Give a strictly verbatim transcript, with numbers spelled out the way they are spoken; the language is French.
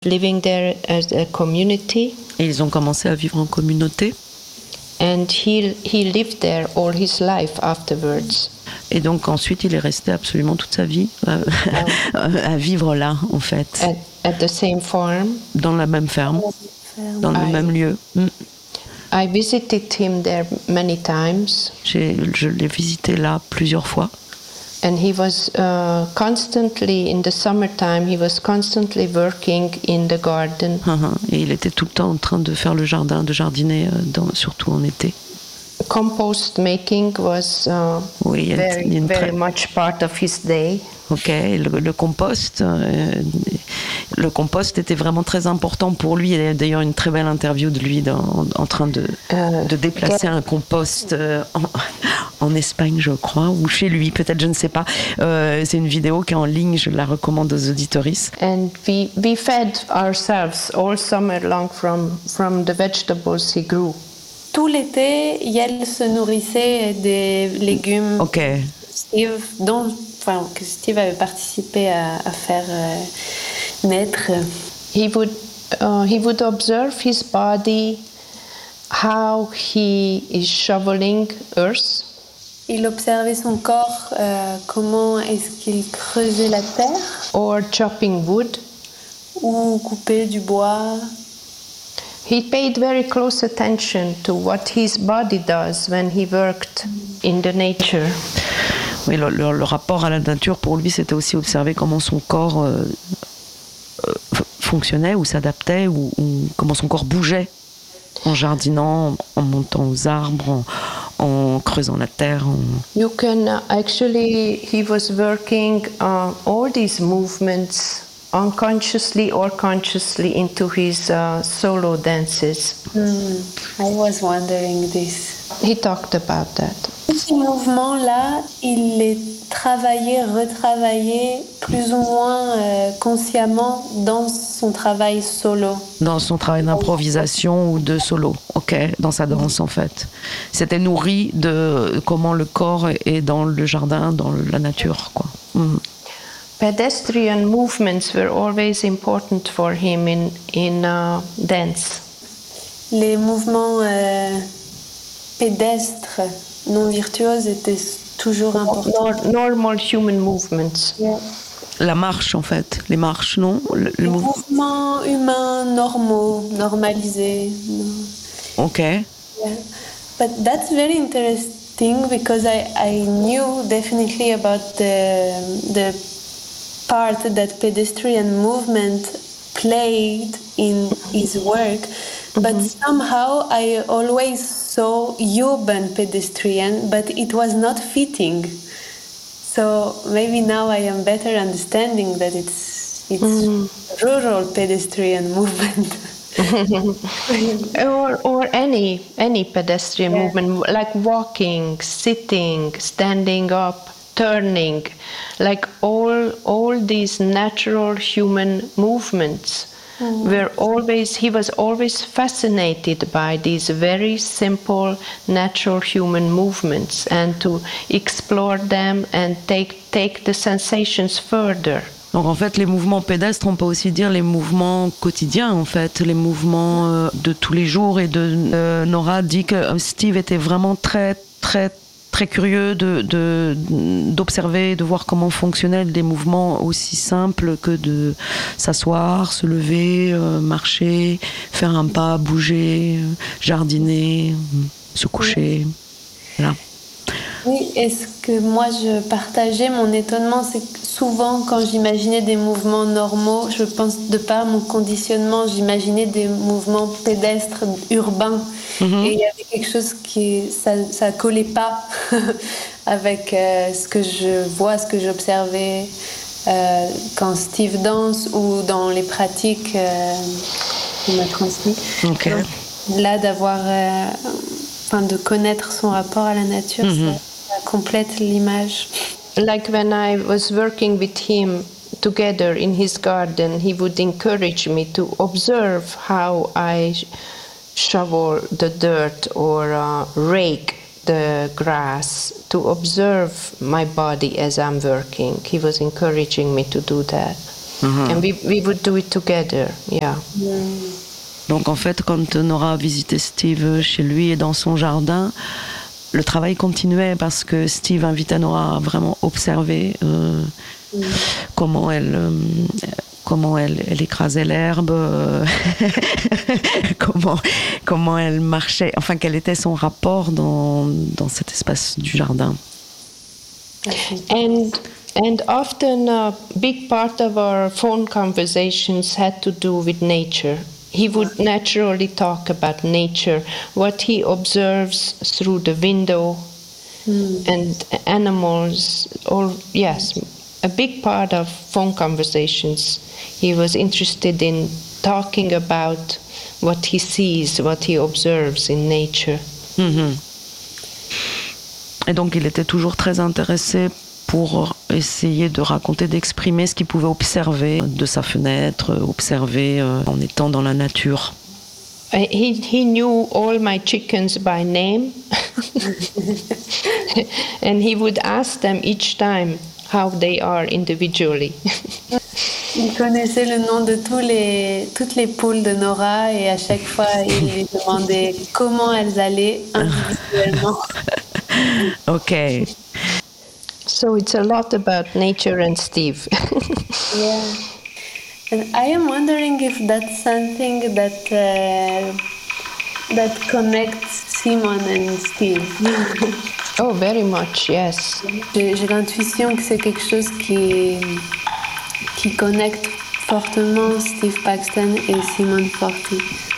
living there as a community. Et ils ont commencé à vivre en communauté. And he, he lived there all his life afterwards. Et donc ensuite, il est resté absolument toute sa vie euh, à vivre là, en fait. At, at the same farm. Dans la même ferme, dans le I, même lieu. Mm. I visited him there many times. J'ai, je l'ai visité là plusieurs fois. And he was uh, constantly, in the summertime, he was constantly working in the garden. Uh-huh. Et il était tout le temps en train de faire le jardin, de jardiner, euh, dans, surtout en été. Compost making was uh, oui, il y a very, une, une very très... much part of his day. Ok, le, le compost, euh, le compost était vraiment très important pour lui. Il y a d'ailleurs une très belle interview de lui dans, en train de, uh, de déplacer un compost euh, en, en Espagne, je crois, ou chez lui, peut-être, je ne sais pas. Euh, c'est une vidéo qui est en ligne, je la recommande aux auditoristes. And we, we fed ourselves all summer long from, from the vegetables he grew. Tout l'été, Yael se nourrissait des légumes okay. Steve, dont, enfin, que Steve avait participé à, à faire euh, naître. He would, uh, he would observe his body, how he is shoveling earth. Il observait son corps, euh, comment est-ce qu'il creusait la terre. Or chopping wood. Ou couper du bois. He paid very close attention to what his body does when he worked in the nature. Oui, le, le, le rapport à la nature pour lui, c'était aussi observer comment son corps euh, euh, fonctionnait ou s'adaptait ou, ou comment son corps bougeait en jardinant, en montant aux arbres, en, en creusant la terre. En... You can uh, actually, he was working uh, all these movements unconsciously or consciously into his uh, solo dances. Mm, I was wondering this. He talked about that. Ces mouvements-là, il les travaillait, retravaillait plus ou moins euh, consciemment dans son travail solo. Dans son travail d'improvisation ou de solo, ok, dans sa danse en fait. C'était nourri de comment le corps est dans le jardin, dans la nature, quoi. Mm. Pedestrian movements were always important for him in, in uh, dance. Les mouvements euh, pédestres non virtuoses étaient toujours importants. Nor- normal human movements. Yeah. La marche en fait, les marches, non? Le, les le mou- mouvements humains normaux, normalisés. Ok. Yeah. But that's very interesting because I, I knew definitely about the, the part that pedestrian movement played in his work, mm-hmm. but somehow I always saw urban pedestrian, but it was not fitting. So maybe now I am better understanding that it's it's mm. rural pedestrian movement. or or any any pedestrian yeah. movement, like walking, sitting, standing up, turning, like all all these natural human movements mm. were always, he was always fascinated by these very simple natural human movements and to explore them and take take the sensations further. Donc en fait, les mouvements pédestres, on peut aussi dire les mouvements quotidiens, en fait, les mouvements euh, de tous les jours. Et de, euh, Nora dit que Steve était vraiment très, très, très curieux de, de, d'observer, de voir comment fonctionnaient des mouvements aussi simples que de s'asseoir, se lever, euh, marcher, faire un pas, bouger, euh, jardiner, euh, se coucher. Voilà. Oui, et ce que moi je partageais, mon étonnement, c'est que souvent quand j'imaginais des mouvements normaux, je pense de par mon conditionnement, j'imaginais des mouvements pédestres urbains. Mm-hmm. Et il y avait quelque chose qui, ça, ça collait pas avec euh, ce que je vois, ce que j'observais euh, quand Steve danse ou dans les pratiques euh, qu'il m'a transmis. Okay. Donc, là, d'avoir, euh, enfin, de connaître son rapport à la nature, mm-hmm. ça, ça complète l'image. Like when I was working with him together in his garden, he would encourage me to observe how I shovel the dirt or uh, rake the grass, to observe my body as I'm working. He was encouraging me to do that. Mm-hmm. And we, we would do it together, yeah. Mm. Donc en fait, quand Nora a visité Steve chez lui et dans son jardin, le travail continuait parce que Steve invitait Nora à vraiment observer euh, mm. comment elle... Euh, comment elle, elle écrasait l'herbe, euh, comment, comment elle marchait, enfin quel était son rapport dans, dans cet espace du jardin. And, and often a big part of our phone conversations had to do with nature. He would naturally talk about nature, what he observes through the window, mm. and animals, or yes, a big part of phone conversations. He was interested in talking about what he sees, what he observes in nature. Mm-hmm. Et donc il était toujours très intéressé pour essayer de raconter, d'exprimer ce qu'il pouvait observer de sa fenêtre, observer en étant dans la nature. He, he knew all my chickens by name and he would ask them each time how they are individually. Il connaissait le nom de tous les, toutes les poules de Nora et à chaque fois il lui demandait comment elles allaient individuellement. Okay. So it's a lot about nature and Steve. Yeah. And I am wondering if that's something that uh, that connects Simon and Steve. Oh, very much, yes. J'ai, j'ai l'intuition que c'est quelque chose qui, qui connecte fortement Steve Paxton et Simon Forti.